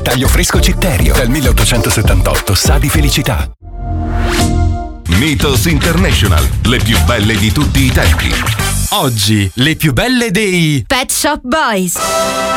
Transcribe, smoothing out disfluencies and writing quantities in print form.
Taglio fresco Citterio. Dal 1878 sa di felicità. Mythos International, le più belle di tutti i tempi. Oggi, le più belle dei Pet Shop Boys.